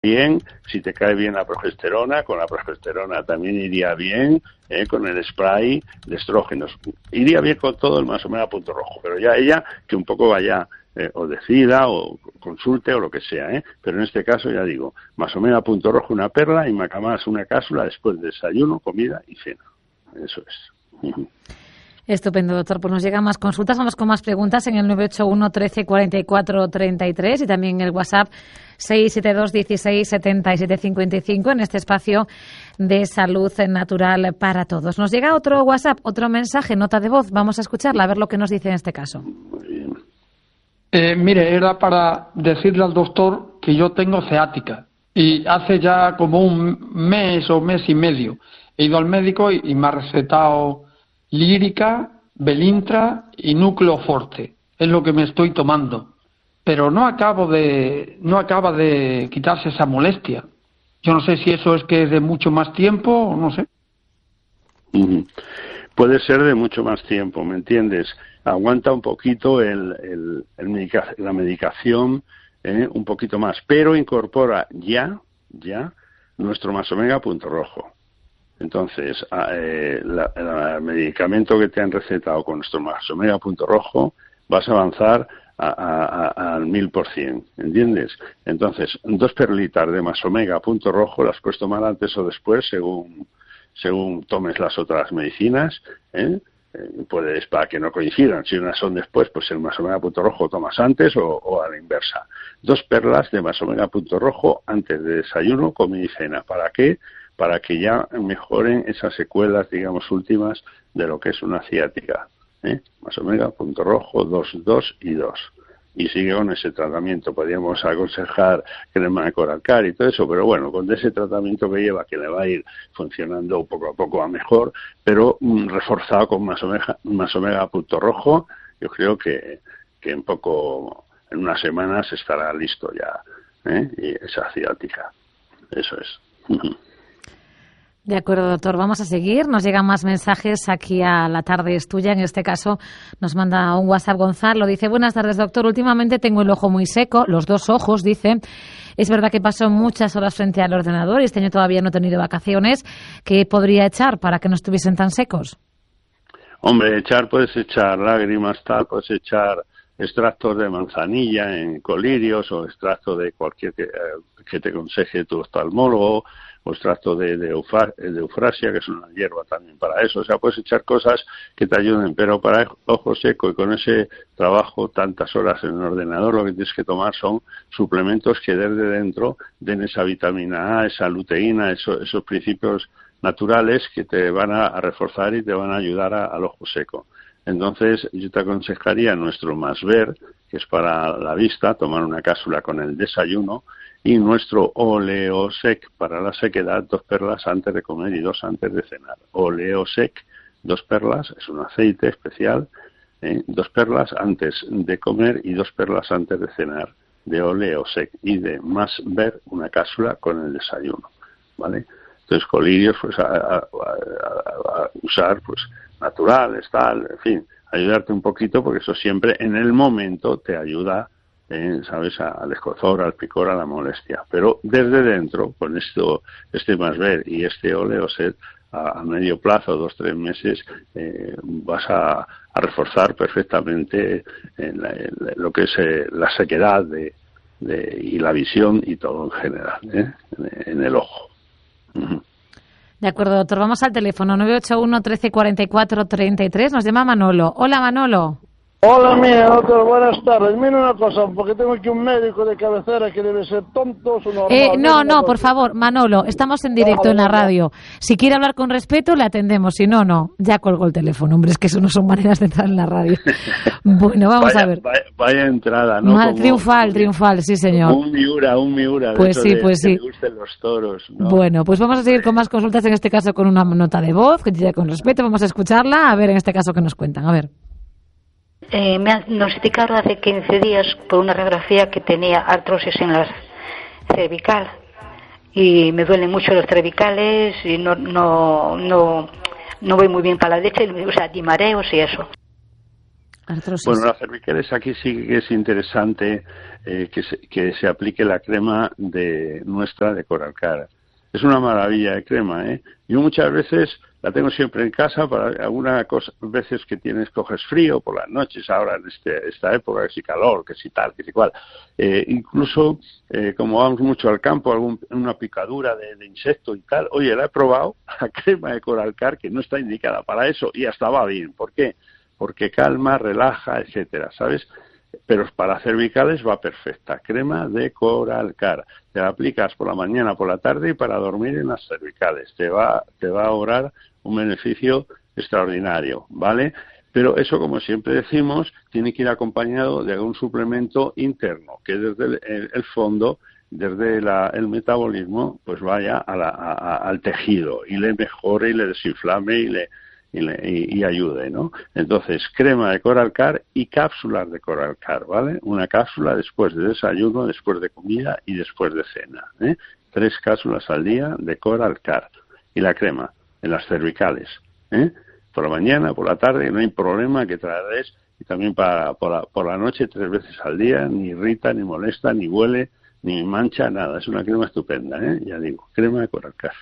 bien, si te cae bien la progesterona, con la progesterona también iría bien, con el spray de estrógenos. Iría bien con todo el Masomega Punto Rojo, pero ya ella que un poco vaya o decida o consulte o lo que sea, pero en este caso ya digo, Masomega Punto Rojo una perla y Macamás una cápsula después de desayuno, comida y cena. Eso es. Estupendo, doctor. Pues nos llegan más consultas, vamos con más preguntas en el 981 13 44 33 y también en el WhatsApp 672 16 77 55 en este espacio de salud natural para todos. Nos llega otro WhatsApp, otro mensaje, nota de voz. Vamos a escucharla, a ver lo que nos dice en este caso. Muy bien. Mire, era para decirle al doctor que yo tengo ciática y hace ya como un mes o mes y medio he ido al médico y me ha recetado Lírica, Belintra y Núcleo Forte. Es lo que me estoy tomando. Pero no acaba de quitarse esa molestia. Yo no sé si eso es que es de mucho más tiempo o no sé. Puede ser de mucho más tiempo, ¿me entiendes? Aguanta un poquito la medicación, un poquito más, pero incorpora ya nuestro Masomega Punto Rojo. Entonces, el medicamento que te han recetado con nuestro Masomega Punto Rojo, vas a avanzar al 1000%, ¿entiendes? Entonces, 2 perlitas de Masomega Punto Rojo las puedes tomar antes o después, según tomes las otras medicinas, puedes, para que no coincidan, si unas son después, pues el Masomega Punto Rojo tomas antes o a la inversa. 2 perlas de Masomega Punto Rojo antes de desayuno, comida y cena. ¿Para qué? Para que ya mejoren esas secuelas, digamos, últimas de lo que es una ciática. Masomega Punto Rojo 2 y 2. Y sigue con ese tratamiento. Podríamos aconsejar crema de Coralcar y todo eso, pero bueno, con ese tratamiento que lleva, que le va a ir funcionando poco a poco a mejor, pero reforzado con Masomega Punto Rojo, yo creo que en unas semanas estará listo ya, y esa ciática. Eso es. De acuerdo, doctor. Vamos a seguir. Nos llegan más mensajes aquí a La Tarde es Tuya. En este caso nos manda un WhatsApp Gonzalo. Dice, buenas tardes, doctor. Últimamente tengo el ojo muy seco, los 2 ojos, dice. Es verdad que paso muchas horas frente al ordenador y este año todavía no he tenido vacaciones. ¿Qué podría echar para que no estuviesen tan secos? Hombre, puedes echar lágrimas, puedes echar extractos de manzanilla en colirios o extracto de cualquier que te aconseje tu oftalmólogo, o extracto de eufrasia, que es una hierba también para eso. O sea, puedes echar cosas que te ayuden, pero para ojo seco y con ese trabajo tantas horas en el ordenador, lo que tienes que tomar son suplementos que desde dentro den esa vitamina A, esa luteína, esos principios naturales que te van a reforzar y te van a ayudar al ojo seco. Entonces, yo te aconsejaría nuestro Masver, que es para la vista, tomar una cápsula con el desayuno, y nuestro Oleosec para la sequedad, 2 perlas antes de comer y 2 antes de cenar. Oleosec, 2 perlas, es un aceite especial, 2 perlas antes de comer y 2 perlas antes de cenar, de Oleosec, y de Masver, una cápsula con el desayuno, ¿vale? Entonces, colirios, pues a usar, pues, naturales, tal, en fin, ayudarte un poquito, porque eso siempre en el momento te ayuda, ¿sabes?, al escozor, al picor, a la molestia. Pero desde dentro, con este Masver y este Oleoset, a medio plazo, 2-3 meses, vas a reforzar perfectamente lo que es la sequedad y la visión y todo en general, en el ojo. De acuerdo, doctor. Vamos al teléfono 981 13 44 33. Nos llama Manolo. Hola, Manolo. Hola, mira, doctor, buenas tardes. Mira una cosa, porque tengo aquí un médico de cabecera que debe ser tonto, su normal. No, por favor, Manolo, estamos en directo en la radio. Si quiere hablar con respeto, le atendemos. Si no, no. Ya colgó el teléfono. Hombre, es que eso no son maneras de entrar en la radio. Bueno, vamos a ver. Vaya entrada, ¿no? Triunfal, sí, señor. Un Miura. Pues sí. Que le gusten los toros, ¿no? Bueno, pues vamos a seguir con más consultas, en este caso con una nota de voz, que diga con respeto. Vamos a escucharla, a ver en este caso qué nos cuentan. A ver. Me han diagnosticado hace 15 días por una radiografía que tenía artrosis en la cervical y me duelen mucho los cervicales y no voy muy bien para la derecha, o sea, y mareos y eso. Artrosis. Bueno, las cervicales aquí sí que es interesante que se aplique la crema nuestra de Coralcar. Es una maravilla de crema, ¿eh? Yo muchas veces la tengo siempre en casa para algunas veces que coges frío por las noches, ahora en esta época, que si calor, que si tal, que si cual. Incluso, como vamos mucho al campo, una picadura de insecto y tal, oye, la he probado, la crema de Coralcar, que no está indicada para eso, y hasta va bien. ¿Por qué? Porque calma, relaja, etcétera, ¿sabes? Pero para cervicales va perfecta. Crema de Coralcar. Te la aplicas por la mañana, por la tarde y para dormir en las cervicales. Te va a ahorrar un beneficio extraordinario, ¿vale? Pero eso, como siempre decimos, tiene que ir acompañado de algún suplemento interno, que desde el fondo, desde el metabolismo, pues vaya al tejido y le mejore y le desinflame y ayude, ¿no? Entonces, crema de Coralcar y cápsulas de Coralcar, ¿vale? Una cápsula después de desayuno, después de comida y después de cena, ¿eh? 3 cápsulas al día de Coralcar. Y la crema en las cervicales, ¿eh? Por la mañana, por la tarde, no hay problema que te la des. Y también por la noche, 3 veces al día, ni irrita, ni molesta, ni huele, ni mancha, nada. Es una crema estupenda, ¿eh? Ya digo, crema de Coralcar.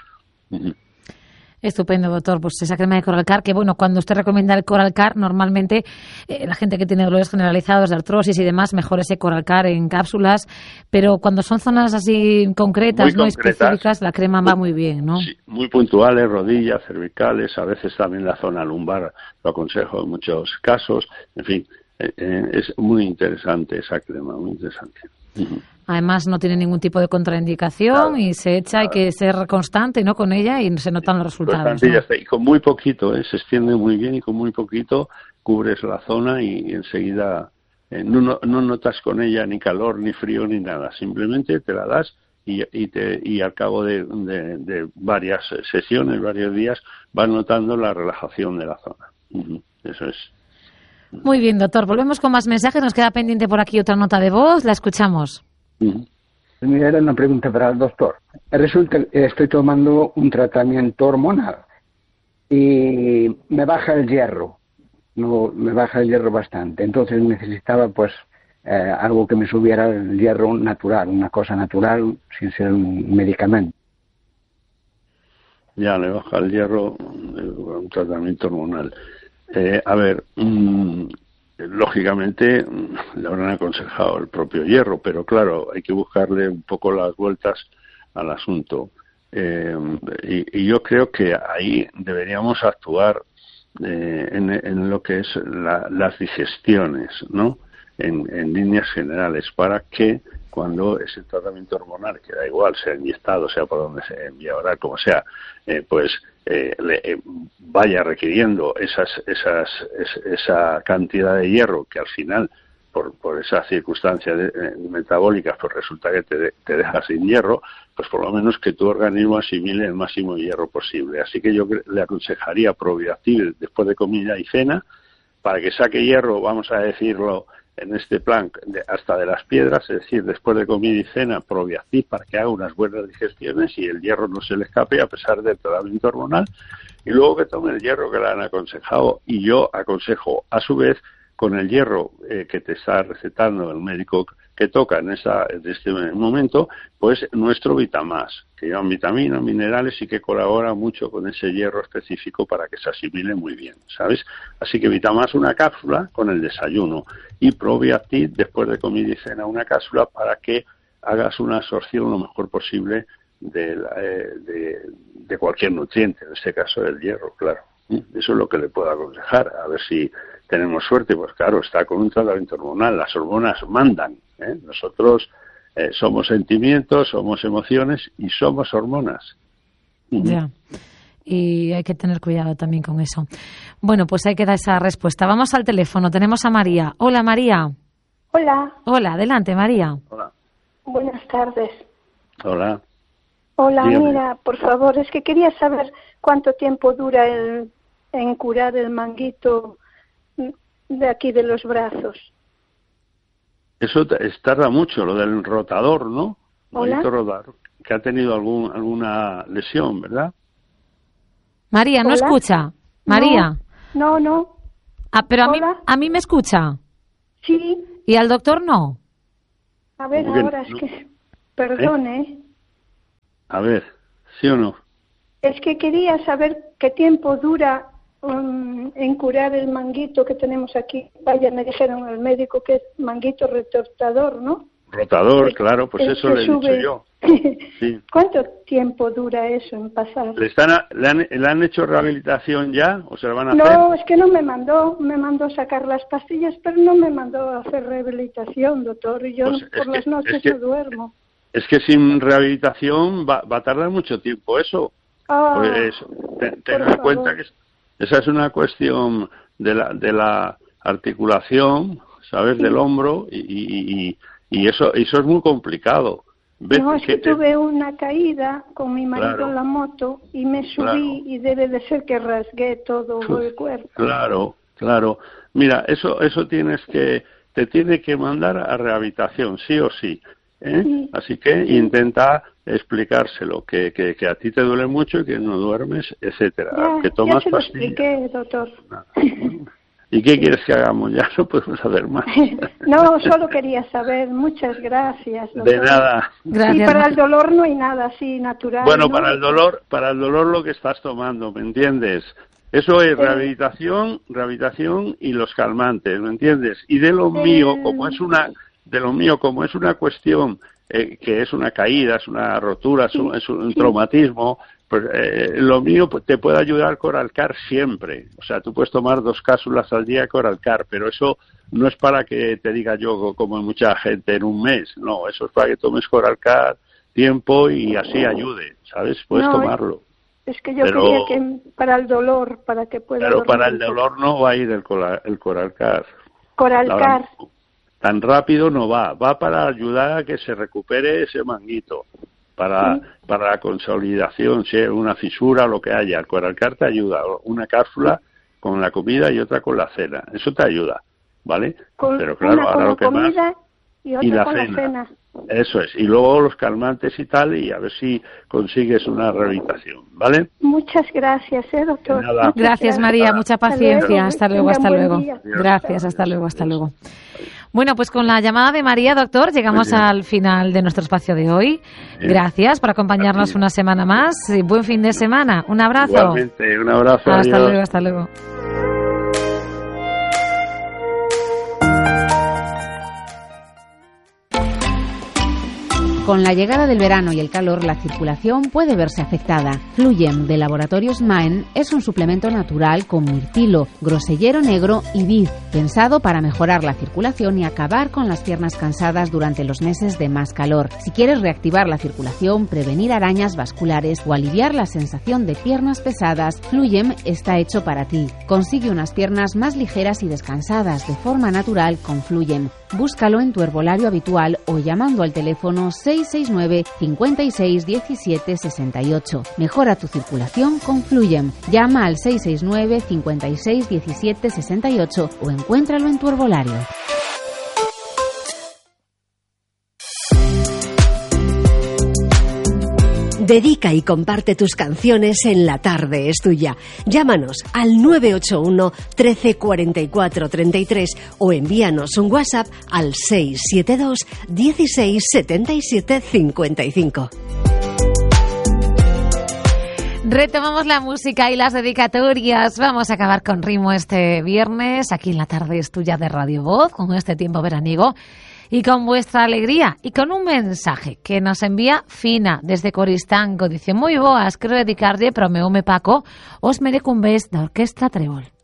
Estupendo, doctor. Pues esa crema de Coralcar, que bueno, cuando usted recomienda el Coralcar, normalmente la gente que tiene dolores generalizados de artrosis y demás, mejor ese Coralcar en cápsulas, pero cuando son zonas así concretas, no específicas, la crema va muy bien, ¿no? Sí, muy puntuales, rodillas, cervicales, a veces también la zona lumbar, lo aconsejo en muchos casos. En fin, es muy interesante esa crema, muy interesante. Además no tiene ningún tipo de contraindicación y se echa, hay que ser constante, ¿no?, con ella y se notan los resultados, ¿no? Y con muy poquito, se extiende muy bien y con muy poquito cubres la zona y enseguida no notas con ella ni calor, ni frío, ni nada. Simplemente te la das y al cabo de varias sesiones, varios días, vas notando la relajación de la zona. Eso es. Muy bien, doctor. Volvemos con más mensajes. Nos queda pendiente por aquí otra nota de voz. La escuchamos. Mira, era una pregunta para el doctor. Resulta que estoy tomando un tratamiento hormonal y me baja el hierro. No, me baja el hierro bastante. Entonces necesitaba pues algo que me subiera el hierro natural, una cosa natural sin ser un medicamento. Ya, le baja el hierro, un tratamiento hormonal. Lógicamente le habrán aconsejado el propio hierro, pero claro, hay que buscarle un poco las vueltas al asunto. Y yo creo que ahí deberíamos actuar en lo que es las digestiones, ¿no? En líneas generales, para que cuando ese tratamiento hormonal, que da igual, sea inyectado, sea por donde se envía oral, como sea, vaya requiriendo esa cantidad de hierro que al final, por esas circunstancias metabólicas, pues resulta que te deja sin hierro, pues por lo menos que tu organismo asimile el máximo de hierro posible. Así que yo le aconsejaría Probiactil después de comida y cena, para que saque hierro, vamos a decirlo, en este plan hasta de las piedras, es decir, después de comida y cena, Probiactil para que haga unas buenas digestiones y el hierro no se le escape a pesar del tratamiento hormonal, y luego que tome el hierro que le han aconsejado, y yo aconsejo a su vez con el hierro que te está recetando el médico que toca en este momento, pues nuestro Vitamás, que llevan vitaminas, minerales y que colabora mucho con ese hierro específico para que se asimile muy bien, ¿sabes? Así que Vitamás una cápsula con el desayuno y Probiactil después de comida y cena una cápsula para que hagas una absorción lo mejor posible de cualquier nutriente, en este caso del hierro, claro. Eso es lo que le puedo aconsejar, a ver si tenemos suerte. Pues claro, está con un tratamiento hormonal, las hormonas mandan, nosotros somos sentimientos, somos emociones y somos hormonas. Ya, y hay que tener cuidado también con eso. Bueno, pues ahí queda esa respuesta. Vamos al teléfono, tenemos a María. Hola, María. Hola. Hola, adelante, María. Hola. Buenas tardes. Hola. Hola, dígame. mira, por favor, es que quería saber cuánto tiempo dura en curar el manguito de aquí de los brazos. Eso tarda mucho, lo del rotador, ¿no? Hola. Manguito rotador, que ha tenido alguna lesión, ¿verdad? María, ¿no Hola. escucha? María. No. Pero Hola. a mí me escucha. Sí. ¿Y al doctor no? A ver, ¿Cómo que ahora no? es que... Perdone. A ver, ¿sí o no? Es que quería saber qué tiempo dura en curar el manguito que tenemos aquí. Vaya, me dijeron el médico que es manguito retortador, ¿no? Rotador, claro, pues El eso que le he dicho sube. yo. Sí. ¿Cuánto tiempo dura eso en pasar? ¿Le han hecho rehabilitación ya o se la van a hacer? No, es que no me mandó sacar las pastillas, pero no me mandó a hacer rehabilitación, doctor, y yo Pues por las noches no duermo. Es que sin rehabilitación va a tardar mucho tiempo eso. Pues ten en cuenta que esa es una cuestión de la articulación, ¿sabes? Del hombro y eso es muy complicado. No, es que tuve una caída con mi marido Claro. en la moto y me subí y debe de ser que rasgué todo el cuerpo. Claro. Mira, eso te tiene que mandar a rehabilitación, sí o sí. Sí. Así que intenta explicárselo, que a ti te duele mucho y que no duermes, etcétera, que tomas ya se lo pastillas. expliqué, doctor. ¿Y qué quieres que hagamos? Ya no podemos hacer más. No, solo quería saber. Muchas gracias, doctor. De nada. Gracias. Y para el dolor no hay nada así natural. Bueno, ¿no? para el dolor lo que estás tomando, ¿me entiendes? Eso es rehabilitación y los calmantes, ¿me entiendes? Y de lo mío, como es una cuestión que es una caída, es una rotura, es un traumatismo, pues lo mío te puede ayudar Coralcar siempre. O sea, tú puedes tomar 2 cápsulas al día de Coralcar, pero eso no es para que te diga yo como mucha gente en un mes, no, eso es para que tomes Coralcar tiempo y así ayude, ¿sabes? Puedes tomarlo. Es que yo quería que para el dolor, para que pueda Pero dormir. para el dolor no va a ir el Coralcar. Coralcar. Tan rápido no va para ayudar a que se recupere ese manguito, para la consolidación, si es una fisura o lo que haya. El Coralcar te ayuda, una cápsula con la comida y otra con la cena, eso te ayuda, ¿vale? Pero claro, ahora lo que más... Y otra la con cena. la cena. Eso es, y luego los calmantes y tal, y a ver si consigues una rehabilitación, ¿vale? Muchas gracias, doctor. Nada. Gracias, María. Mucha paciencia. Hasta luego. Día. Gracias, hasta luego. Bueno, pues con la llamada de María, doctor, llegamos al final de nuestro espacio de hoy. Gracias por acompañarnos una semana más. Y buen fin de semana. Un abrazo. Igualmente, un abrazo. Hasta luego. Con la llegada del verano y el calor, la circulación puede verse afectada. Fluyem de Laboratorios Maen es un suplemento natural con mirtilo, grosellero negro y vid, pensado para mejorar la circulación y acabar con las piernas cansadas durante los meses de más calor. Si quieres reactivar la circulación, prevenir arañas vasculares o aliviar la sensación de piernas pesadas, Fluyem está hecho para ti. Consigue unas piernas más ligeras y descansadas de forma natural con Fluyem. Búscalo en tu herbolario habitual o llamando al teléfono 669 56 17 68. Mejora tu circulación con Fluyem. Llama al 669 56 17 68 o encuéntralo en tu herbolario. Dedica y comparte tus canciones en La Tarde es Tuya. Llámanos al 981 13 44 33 o envíanos un WhatsApp al 672 16 77 55. Retomamos la música y las dedicatorias. Vamos a acabar con ritmo este viernes aquí en La Tarde es Tuya de Radio Voz, con este tiempo veraniego y con vuestra alegría y con un mensaje que nos envía Fina desde Coristanco. Dice: moi boas, quero dedicarlle para o meu home Paco os merecumbés da Orquestra Trébol.